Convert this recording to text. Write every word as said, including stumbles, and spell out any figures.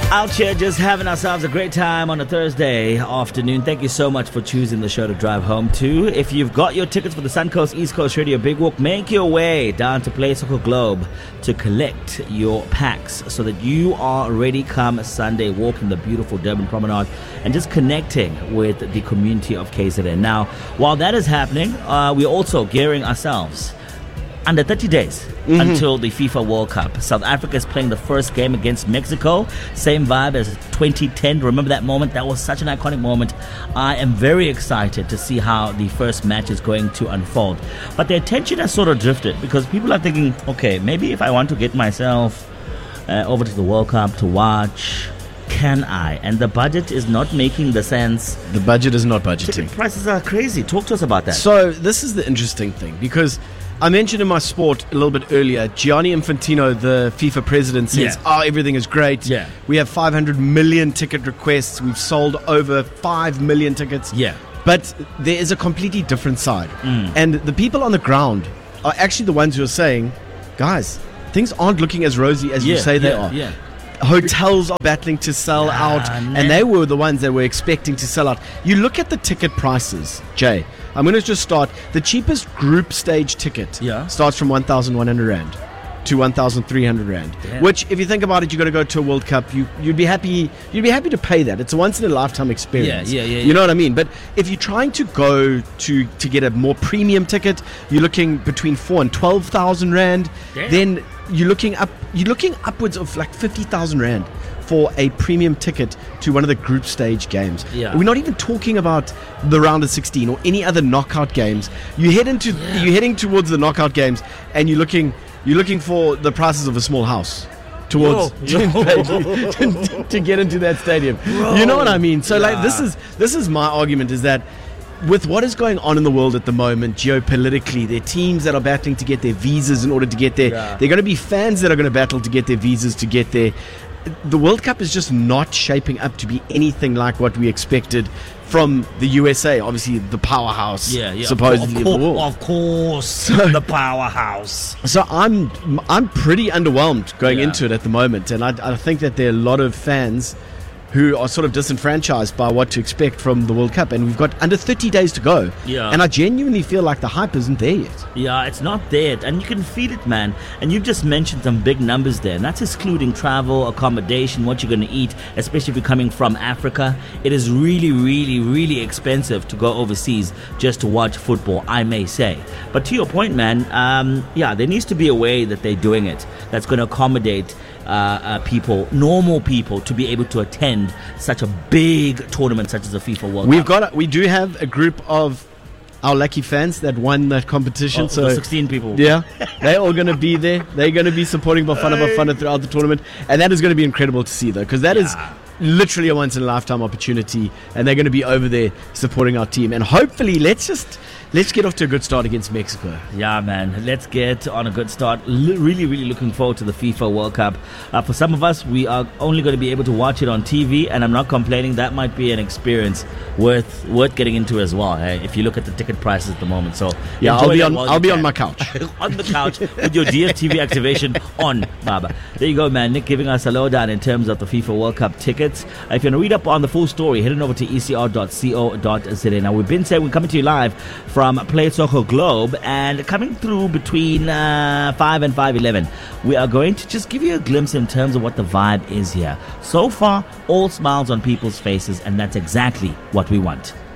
Out here just having ourselves a great time on a Thursday afternoon. Thank you so much for choosing the show to drive home to. If you've got your tickets for the Suncoast East Coast Radio Big Walk, make your way down to Play Soccer Globe to collect your packs so that you are ready come Sunday, walking the beautiful Durban Promenade and just connecting with the community of K Z N. Now, while that is happening, uh, we're also gearing ourselves under thirty days mm-hmm. until the FIFA World Cup. South Africa is playing the first game against Mexico. Same vibe as twenty ten. Remember that moment? That was such an iconic moment. I am very excited to see how the first match is going to unfold. But the attention has sort of drifted because people are thinking, okay, maybe if I want to get myself uh, over to the World Cup to watch, can I? And the budget is not making the sense. The budget is not budgeting. Ticket prices are crazy. Talk to us about that. So this is the interesting thing, because I mentioned in my sport a little bit earlier, Gianni Infantino, the FIFA president, says, yeah. oh, everything is great. Yeah. We have five hundred million ticket requests. We've sold over five million tickets. Yeah. But there is a completely different side. Mm. And the people on the ground are actually the ones who are saying, guys, things aren't looking as rosy as yeah, you say they yeah, are. Yeah. Hotels are battling to sell ah, out, man. and they were the ones that were expecting to sell out. You look at the ticket prices, Jay. I'm going to just start. The cheapest group stage ticket yeah. starts from one thousand one hundred rand to one thousand three hundred rand. Damn. Which, if you think about it, you're going to go to a World Cup. You you'd be happy. You'd be happy to pay that. It's a once in a lifetime experience. Yeah, yeah, yeah. You know what I mean? But if you're trying to go to to get a more premium ticket, you're looking between four and twelve thousand rand. Damn. Then you're looking up. You're looking upwards of like fifty thousand rand for a premium ticket to one of the group stage games. Yeah. We're not even talking about the round of sixteen or any other knockout games. You head into yeah. you're heading towards the knockout games, and you're looking you're looking for the prices of a small house towards Yo, yo. to, to, to get into that stadium. Bro. You know what I mean? So yeah. like this is this is my argument, is that with what is going on in the world at the moment, geopolitically, there are teams that are battling to get their visas in order to get there. Yeah. There are going to be fans that are going to battle to get their visas to get there. The World Cup is just not shaping up to be anything like what we expected from the U S A. Obviously, the powerhouse, Yeah, yeah. supposedly of, of the course, world. of course, the powerhouse. So I'm I'm pretty underwhelmed going Yeah. into it at the moment, and I, I think that there are a lot of fans who are sort of disenfranchised by what to expect from the World Cup, and we've got under thirty days to go. Yeah. And I genuinely feel like the hype isn't there yet. Yeah, it's not there, and you can feel it, man. And you've just mentioned some big numbers there, and that's excluding travel, accommodation, what you're going to eat, especially if you're coming from Africa. It is really, really, really expensive to go overseas just to watch football, I may say. But to your point, man, um, yeah, there needs to be a way that they're doing it that's going to accommodate Uh, uh, people, normal people, to be able to attend such a big tournament such as the FIFA World We've Cup. got a, we do have a group of our lucky fans that won that competition. Oh, so the sixteen people. Yeah, they're all going to be there. They're going to be supporting Bafana Bafana throughout the tournament, and that is going to be incredible to see, though, because that Yeah. is literally a once in a lifetime opportunity, and they're going to be over there supporting our team. And hopefully, let's just let's get off to a good start against Mexico. Yeah, man. Let's get on a good start. L- really, really looking forward to the FIFA World Cup. Uh, for some of us, we are only going to be able to watch it on T V, and I'm not complaining. That might be an experience worth worth getting into as well. Hey, if you look at the ticket prices at the moment, so Yeah, enjoy I'll be that on while I'll you be on can. my couch. On the couch with your D S T V activation on, Baba. There you go, man. Nick giving us a lowdown in terms of the FIFA World Cup tickets. Uh, if you want to read up on the full story, head on over to e c r dot co dot z a. Now, we've been saying we're coming to you live from Play Soccer Globe, and coming through between uh, five and five eleven, we are going to just give you a glimpse in terms of what the vibe is here. So far, all smiles on people's faces, and that's exactly what we want.